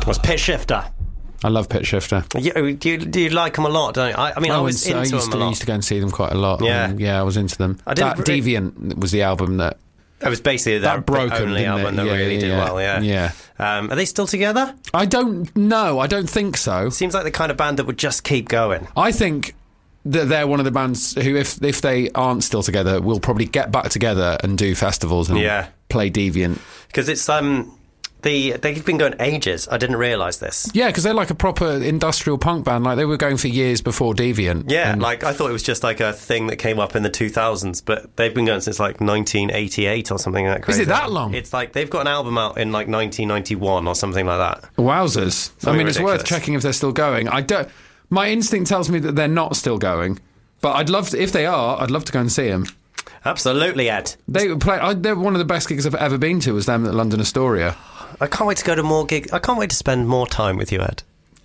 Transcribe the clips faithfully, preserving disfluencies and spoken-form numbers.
Was Pitch Shifter. I love Pitch Shifter. You, do, you, do you like them a lot, don't you? I, I mean, I, I was went, into I used them to, a lot. I used to go and see them quite a lot. Yeah. Um, yeah, I was into them. I that didn't re- Deviant was the album that... It was basically their That broke 'em, only didn't album it? that Yeah, really yeah, did yeah. well, yeah. Yeah. Um, are they still together? I don't know. I don't think so. Seems like the kind of band that would just keep going. I think that they're one of the bands who, if if they aren't still together, will probably get back together and do festivals and Yeah. play Deviant. Because it's... um. The, they've been going ages. I didn't realise this. Yeah, because they're like a proper industrial punk band. Like, they were going for years before Deviant. Yeah, And- like I thought it was just like a thing that came up in the two thousands, but they've been going since like nineteen eighty-eight or something like that. Is it that long? It's like they've got an album out in like nineteen ninety-one or something like that. Wowzers. I Something mean, it's ridiculous. worth checking if they're still going. I don't... My instinct tells me that they're not still going, but I'd love to, if they are, I'd love to go and see them. Absolutely, Ed. They play. I, they're one of the best gigs I've ever been to. Was them at London Astoria. I can't wait to go to more gigs. I can't wait to spend more time with you, Ed.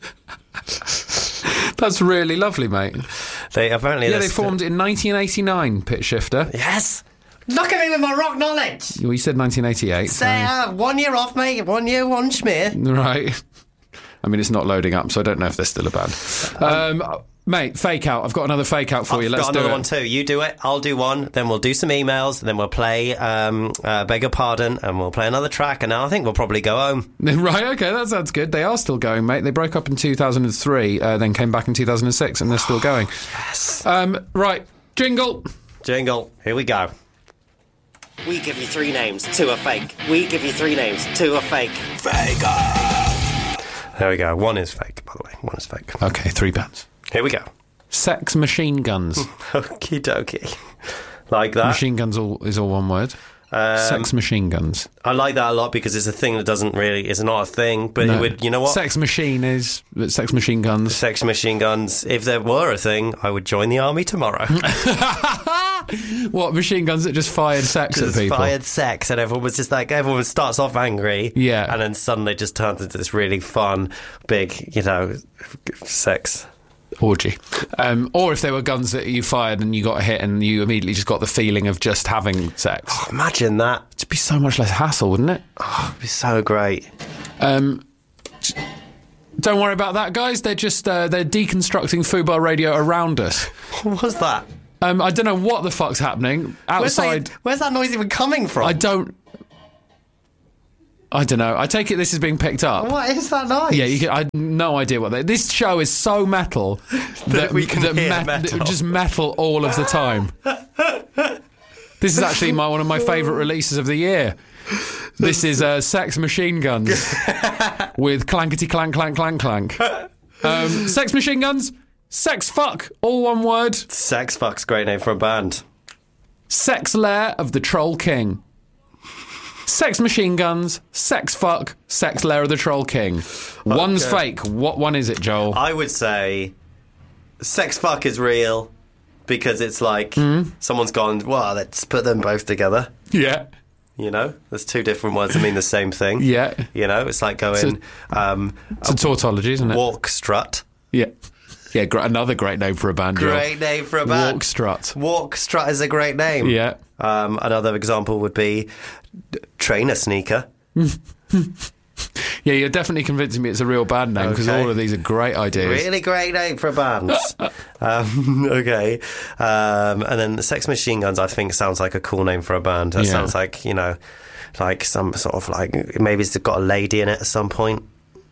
That's really lovely, mate. They apparently Yeah, they're they st- formed in nineteen eighty-nine. Pitch Shifter. Yes. Look at me with my rock knowledge. We said nineteen eighty-eight. Say uh, one year off, mate. One year, one schmear. Right. I mean, it's not loading up, so I don't know if they're still a band. Um, mate, fake out. I've got another fake out for I've you. Let's got do another it. one too. You do it, I'll do one, then we'll do some emails, then we'll play um, uh, Beg Your Pardon, and we'll play another track, and now I think we'll probably go home. Right, okay, that sounds good. They are still going, mate. They broke up in two thousand three, uh, then came back in two thousand six, and they're still going. Yes. Um, right, jingle. Jingle, here we go. We give you three names, two are fake. We give you three names, two are fake. Fake up! There we go. One is fake, by the way. One is fake. Okay, three bands. Here we go. Sex Machine Guns. Okie dokie. Like that. Machine Guns all, is all one word. Um, Sex Machine Guns. I like that a lot because it's a thing that doesn't really, it's not a thing, but No. it would, you know what? Sex Machine is but Sex Machine Guns. Sex machine guns. If there were a thing, I would join the army tomorrow. What, machine guns that just fired sex Just at people? fired sex, and everyone was just like, everyone starts off angry, Yeah. and then suddenly just turns into this really fun, big, you know, sex. Orgy. Um, or if they were guns that you fired and you got a hit and you immediately just got the feeling of just having sex. Imagine that. It'd be so much less hassle, wouldn't it? It'd be so great. Um, don't worry about that, guys. They're just uh, they're deconstructing Fubar Radio around us. What was that? Um, I don't know what the fuck's happening Where's outside. that, where's that noise even coming from? I don't. I don't know. I take it this is being picked up. What is that noise? Yeah, you can, I have no idea what they. This show is so metal that we can that hear me- metal. that just metal all of the time. This is actually my one of my favourite releases of the year. This is uh, Sex Machine Guns with clankety clank clank clank clank. Um, Sex Machine Guns, sex fuck, all one word. Sex fuck's a great name for a band. Sex Lair of the Troll King. Sex Machine Guns, sex fuck, sex Lair of the Troll King. One's Okay. fake. What one is it, Joel? I would say sex fuck is real because it's like Hmm? someone's gone, well, let's put them both together. Yeah. You know, there's two different words that mean the same thing. Yeah. You know, it's like going um, It's a tautology, isn't it? walk strut. Yeah. Yeah, gr- another great name for a band. Joel. Great name for a band. Walk Strut. Walk strut is a great name. Yeah. Um, another example would be d- trainer sneaker. Yeah, you're definitely convincing me it's a real band name because Okay. all of these are great ideas. Really great name for a band. um, okay. Um, and then the Sex Machine Guns, I think, sounds like a cool name for a band. That Yeah. sounds like, you know, like some sort of like, maybe it's got a lady in it at some point.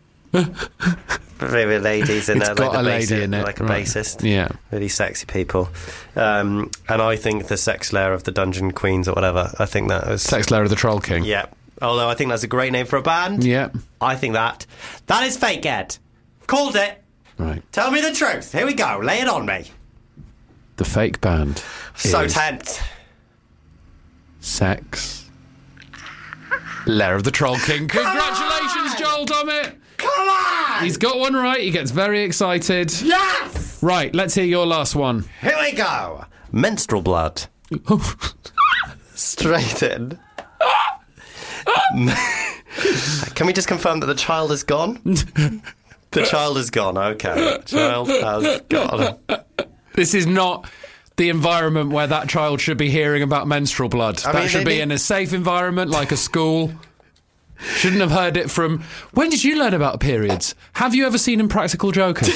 Maybe a lady's in It's there, got like, a the lady bassist, in it, like a right. bassist. Yeah. Really sexy people. Um, and I think the sex lair of the Dungeon Queens or whatever, I think that was... Sex Lair of the Troll King. Yeah. Although I think that's a great name for a band. Yeah. I think that. That is fake, Ed. Called it. Right. Tell me the truth. Here we go. Lay it on me. The fake band. So is tense. Sex Lair of the Troll King. Congratulations, Joel Dommett. Come on! He's got one right. He gets very excited. Yes! Right, let's hear your last one. Here we go. Menstrual blood. Straight in. Can we just confirm that the child is gone? The child is gone. Okay. The child has gone. This is not the environment where that child should be hearing about menstrual blood. I that mean, should they be need- in a safe environment like a school. Shouldn't have heard it from... When did you learn about periods? Have you ever seen Impractical Jokers?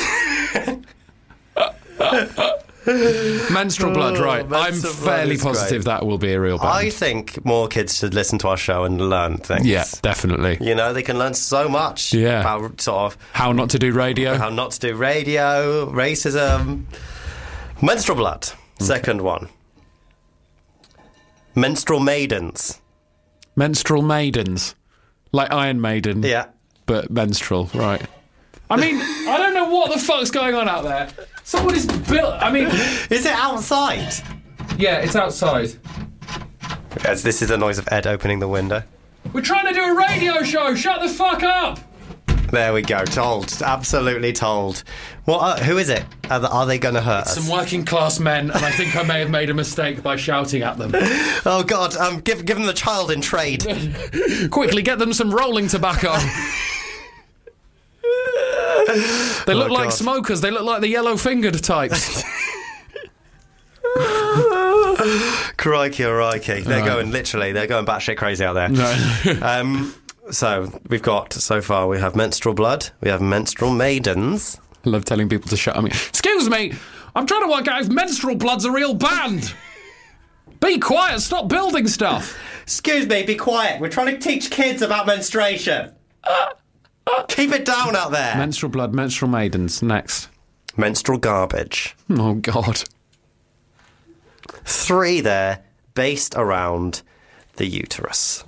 Menstrual blood, Oh, right. I'm menstrual blood fairly is positive great. that will be a real band. I think more kids should listen to our show and learn things. Yeah, definitely. You know, they can learn so much Yeah. about sort of How not to do radio. how not to do radio, racism. Menstrual blood. Second one. Menstrual maidens. Menstrual maidens. Like Iron Maiden. Yeah. But menstrual, right. I mean, I don't know what the fuck's going on out there. Somebody's built... I mean... Is it outside? Yeah, it's outside. Yes, this is the noise of Ed opening the window. We're trying to do a radio show. Shut the fuck up. There we go. Told. Absolutely told. What? Uh, who is it? Are, the, are they going to hurt us? Some working class men, and I think I may have made a mistake by shouting at them. Oh, God. Um, give, give them the child in trade. Quickly, get them some rolling tobacco. They look Oh, like God. smokers. They look like the yellow-fingered types. Crikey, oh, crikey. They're Right. going, literally, they're going batshit crazy out there. No. um, so, we've got, so far, we have menstrual blood, we have menstrual maidens. I love telling people to shut up. Excuse me, I'm trying to work out if Menstrual Blood's a real band. Be quiet, stop building stuff. Excuse me, be quiet. We're trying to teach kids about menstruation. Keep it down out there. Menstrual Blood, Menstrual Maidens, next. Menstrual garbage. Oh, God. Three there, based around the uterus.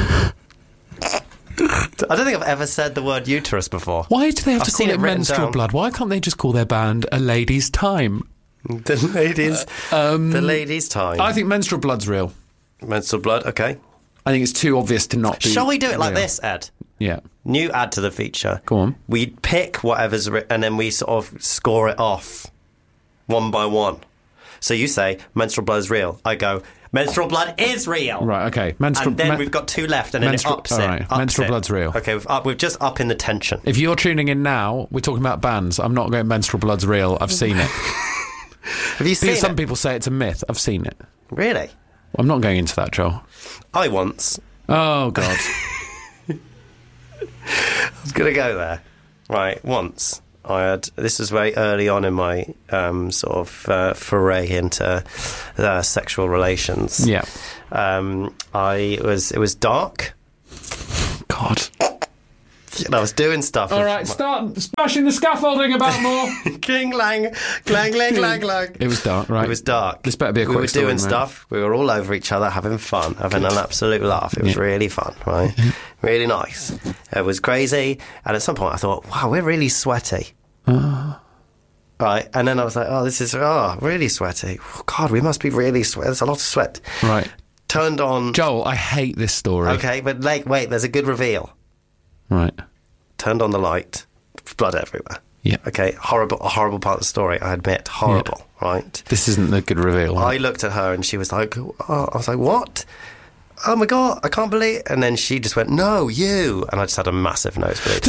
I don't think I've ever said the word uterus before. Why do they have I've to call seen it, it written Menstrual down. Blood? Why can't they just call their band A Lady's Time? The ladies, Um, the ladies' time. I think Menstrual Blood's real. Menstrual blood, okay. I think it's too obvious to not be. Shall we do it like real. this, Ed? Yeah. New add to the feature. Go on. We pick whatever's written and then we sort of score it off one by one. So you say, menstrual blood is real. I go, menstrual blood is real. Right, okay. Menstrual, And then men- we've got two left and then menstrual- it ups all it. right, ups menstrual it. blood's real. Okay, we've, up, we've just up in the tension. If you're tuning in now, we're talking about bands. I'm not going Menstrual Blood's real. I've seen it. Have you seen Some it? people say it's a myth. I've seen it. Really? I'm not going into that, Joel. I once. Oh, God. I was going to go there. Right, once. I had, this was very early on in my um, sort of uh, foray into uh, sexual relations. Yeah. Um, I was, it was dark. God. And I was doing stuff. All with right, my- start smashing the scaffolding about more. Cling, lang, clang, clang, clang, clang. It was dark, right? It was dark. This better be a We quick were story, doing mate. stuff. We were all over each other, having fun, having an absolute laugh. It was Yeah. really fun, right? Really nice. It was crazy. And at some point, I thought, wow, we're really sweaty. Right, and then I was like, oh, this is oh, really sweaty. Oh, God, we must be really sweat. There's a lot of sweat. Right. Turned on. Joel, I hate this story. Okay, but like, wait, there's a good reveal. Right. Turned on the light. Blood everywhere. Yeah. Okay, horrible, a horrible part of the story. I admit, horrible. Right. This isn't the good reveal. I looked at her and she was like, oh, I was like, what? Oh my God, I can't believe. And then she just went, no, you. And I just had a massive nosebleed.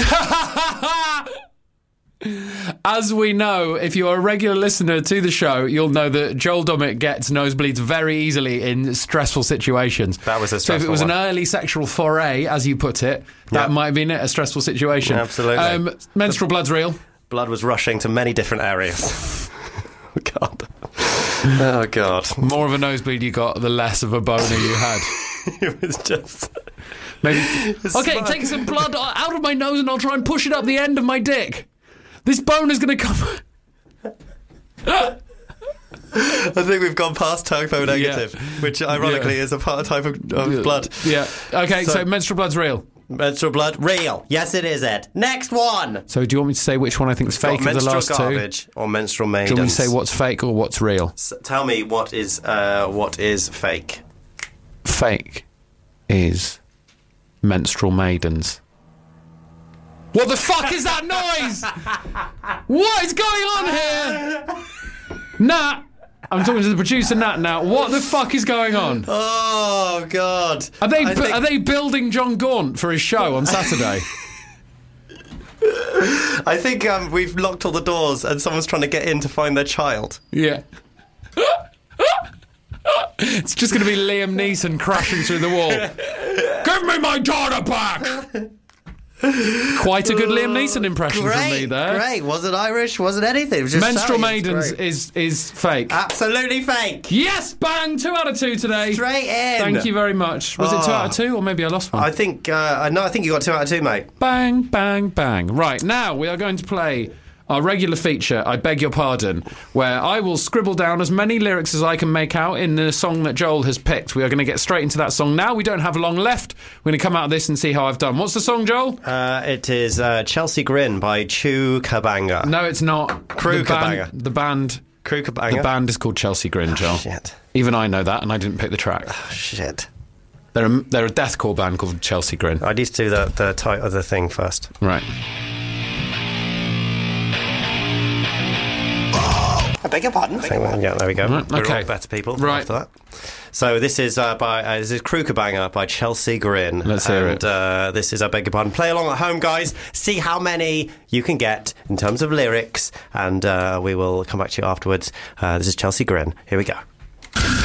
As we know, if you're a regular listener to the show, you'll know that Joel Dummett gets nosebleeds very easily in stressful situations. That was a So if it stressful was one. an early sexual foray, as you put it, that Yeah. might have been a stressful situation. Absolutely. Um, menstrual blood's real. Blood was rushing to many different areas. Oh, God. Oh, God. More of a nosebleed you got, the less of a boner you had. It was just... Maybe. It's Okay, smart. take some blood out of my nose and I'll try and push it up the end of my dick. This boner's going to come. I think we've gone past typo negative, Yeah. which ironically Yeah. is a part type of, of blood. Yeah. Okay, so, So- menstrual blood's real. Menstrual blood, real. Yes, it is, Ed. Next one. So do you want me to say which one I think is fake Got of the menstrual last two? garbage or menstrual maidens. Do you want me to say what's fake or what's real? S- tell me what is uh, what is fake. Fake is menstrual maidens. What the fuck is that noise? What is going on here? Nat, I'm talking to the producer Nat now. What the fuck is going on? Oh God! Are they I bu- think- are they building John Gaunt for his show on Saturday? I think um, we've locked all the doors and someone's trying to get in to find their child. Yeah. It's just going to be Liam Neeson crashing through the wall. Give me my daughter back! Quite a good Liam Neeson impression great, from me there. Great, wasn't Irish, wasn't anything. It was just Menstrual shouting. Maidens is, is fake. Absolutely fake. Yes, bang, two out of two today. Straight in. Thank you very much. Was Oh. it two out of two, or maybe I lost one? I think, uh, no, I think you got two out of two, mate. Bang, bang, bang. Right, now we are going to play our regular feature, I Beg Your Pardon, where I will scribble down as many lyrics as I can make out in the song that Joel has picked. We are going to get straight into that song now. We don't have long left. We're going to come out of this and see how I've done. What's the song, Joel? Uh, it is uh, Chelsea Grin by Chew Kabanga. No, it's not. Crew the band, Kabanga. the band. Crew Kabanga. The band is called Chelsea Grin, Joel. Shit. Even I know that, and I didn't pick the track. Oh, shit. They're a, they're a deathcore band called Chelsea Grin. I need to do the, the title of the thing first. Right. I beg your pardon. Yeah, there we go. Right, We're okay. all better people Right. after that. So this is uh, by uh, this is Crew Kabanga by Chelsea Grin. Let's hear and, it. Uh, this is I beg your pardon. Play along at home, guys. See how many you can get in terms of lyrics, and uh, we will come back to you afterwards. Uh, this is Chelsea Grin. Here we go.